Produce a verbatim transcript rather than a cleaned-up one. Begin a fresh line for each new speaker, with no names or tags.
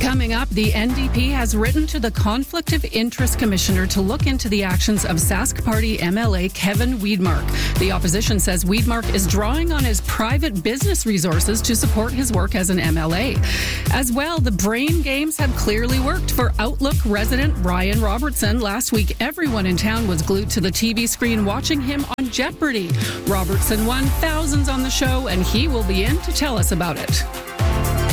Coming up, the N D P has written to the Conflict of Interest Commissioner to look into the actions of Sask Party M L A Kevin Weidmark. The opposition says Weidmark is drawing on his private business resources to support his work as an M L A. As well, the brain games have clearly worked for Outlook resident Ryan Robertson. Last week, everyone in town was glued to the T V screen watching him on Jeopardy! Robertson won thousands on the show, and he will be in to tell us about it.